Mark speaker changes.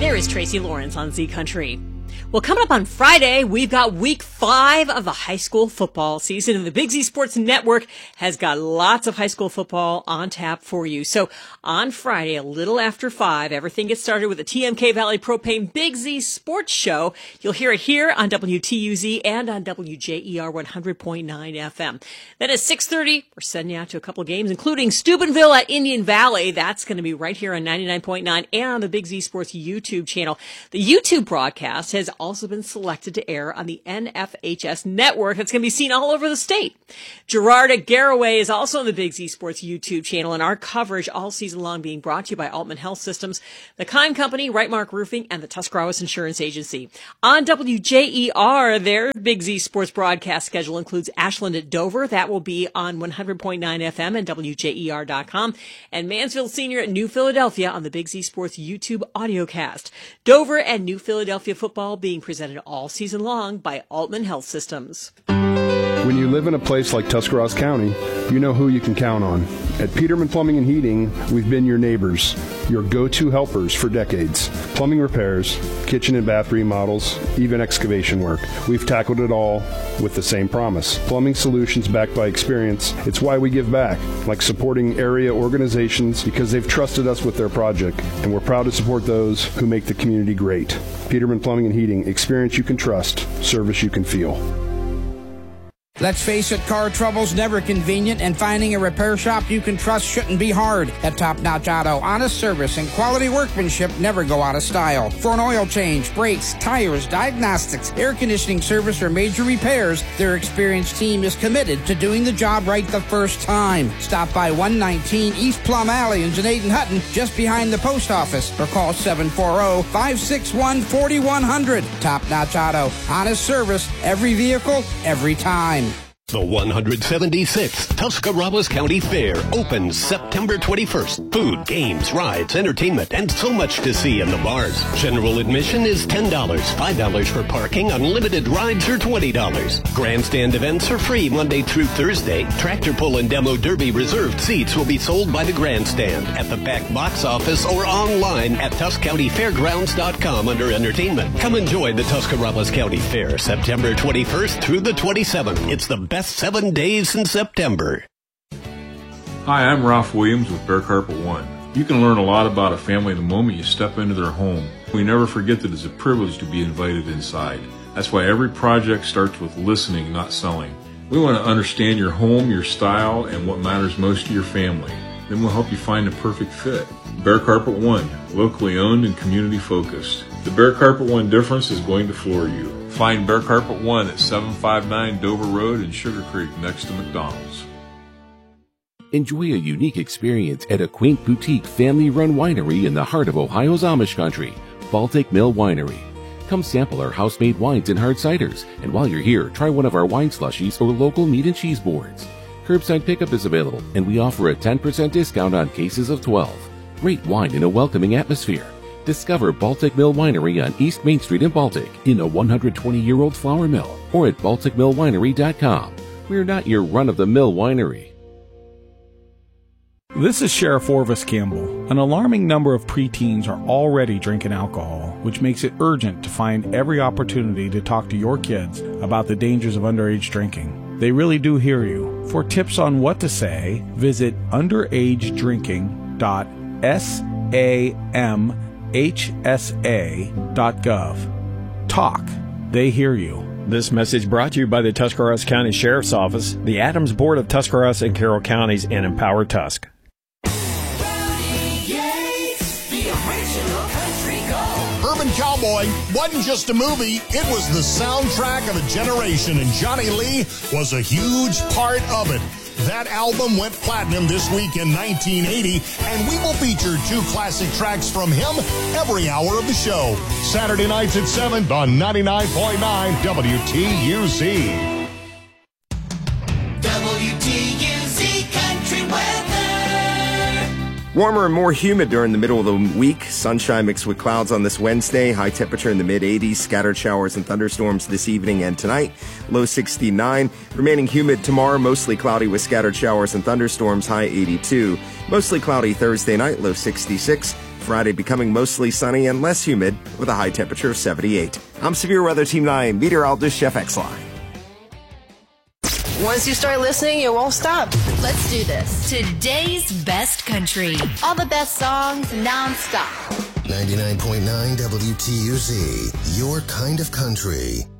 Speaker 1: There is Tracy Lawrence on Z Country. Well, coming up on Friday, we've got week 5 of the high school football season, and the Big Z Sports Network has got lots of high school football on tap for you. So on Friday, a little after 5, everything gets started with the TMK Valley Propane Big Z Sports Show. You'll hear it here on WTUZ and on WJER 100.9 FM. Then at 6:30, we're sending you out to a couple of games, including Steubenville at Indian Valley. That's going to be right here on 99.9 and on the Big Z Sports YouTube channel. The YouTube broadcast has also been selected to air on the NFHS network. That's going to be seen all over the state. Gerard at Garaway is also on the Big Z Sports YouTube channel, and our coverage all season long being brought to you by Altman Health Systems, the Kime Company, Right Mark Roofing, and the Tuscarawas Insurance Agency. On WJER, their Big Z Sports broadcast schedule includes Ashland at Dover. That will be on 100.9 FM and WJER.com, and Mansfield Senior at New Philadelphia on the Big Z Sports YouTube audiocast. Dover and New Philadelphia football being presented all season long by Altman Health Systems.
Speaker 2: When you live in a place like Tuscarawas County, you know who you can count on. At Peterman Plumbing and Heating, we've been your neighbors, your go-to helpers for decades. Plumbing repairs, kitchen and bath remodels, even excavation work. We've tackled it all with the same promise. Plumbing solutions backed by experience. It's why we give back, like supporting area organizations because they've trusted us with their project, and we're proud to support those who make the community great. Peterman Plumbing and Heating, experience you can trust, service you can feel.
Speaker 3: Let's face it, car trouble's never convenient, and finding a repair shop you can trust shouldn't be hard. At Top Notch Auto, honest service and quality workmanship never go out of style. For an oil change, brakes, tires, diagnostics, air conditioning service, or major repairs, their experienced team is committed to doing the job right the first time. Stop by 119 East Plum Alley in Janaden Hutton, just behind the post office, or call 740-561-4100. Top Notch Auto, honest service, every vehicle, every time.
Speaker 4: The 176th Tuscarawas County Fair opens September 21st. Food, games, rides, entertainment, and so much to see in the bars. General admission is $10, $5 for parking, unlimited rides are $20. Grandstand events are free Monday through Thursday. Tractor pull and demo derby reserved seats will be sold by the grandstand, at the back box office, or online at TusCountyFairgrounds.com under entertainment. Come enjoy the Tuscarawas County Fair September 21st through the 27th. It's the best 7 days in September.
Speaker 5: Hi, I'm Ralph Williams with Bear Carpet One. You can learn a lot about a family the moment you step into their home. We never forget that it's a privilege to be invited inside. That's why every project starts with listening, not selling. We want to understand your home, your style, and what matters most to your family. Then we'll help you find the perfect fit. Bear Carpet One, locally owned and community focused. The Bear Carpet One difference is going to floor you. Find Bear Carpet One at 759 Dover Road in Sugar Creek next to McDonald's.
Speaker 6: Enjoy a unique experience at a quaint boutique family-run winery in the heart of Ohio's Amish country, Baltic Mill Winery. Come sample our house-made wines and hard ciders, and while you're here, try one of our wine slushies or local meat and cheese boards. Curbside pickup is available, and we offer a 10% discount on cases of 12. Great wine in a welcoming atmosphere. Discover Baltic Mill Winery on East Main Street in Baltic, in a 120-year-old flour mill, or at balticmillwinery.com. We're not your run-of-the-mill winery.
Speaker 7: This is Sheriff Orvis Campbell. An alarming number of preteens are already drinking alcohol, which makes it urgent to find every opportunity to talk to your kids about the dangers of underage drinking. They really do hear you. For tips on what to say, visit underagedrinking.samhsa.gov. Talk. They hear you.
Speaker 8: This message brought to you by the Tuscarawas County Sheriff's Office, the Adams Board of Tuscarawas and Carroll Counties, and Empower Tusk.
Speaker 9: Urban Cowboy wasn't just a movie, it was the soundtrack of a generation, and Johnny Lee was a huge part of it. That album went platinum this week in 1980, and we will feature 2 classic tracks from him every hour of the show. Saturday nights at 7 on 99.9 WTUZ.
Speaker 10: WTUZ Country Weather.
Speaker 11: Warmer and more humid during the middle of the week. Sunshine mixed with clouds on this Wednesday. High temperature in the mid-80s. Scattered showers and thunderstorms this evening and tonight. Low 69. Remaining humid tomorrow. Mostly cloudy with scattered showers and thunderstorms. High 82. Mostly cloudy Thursday night. Low 66. Friday becoming mostly sunny and less humid with a high temperature of 78. I'm Severe Weather Team 9 meteorologist Jeff Exline.
Speaker 12: Once you start listening, you won't stop.
Speaker 13: Let's do this. Today's best country. All the best songs nonstop.
Speaker 14: 99.9 WTUZ, your kind of country.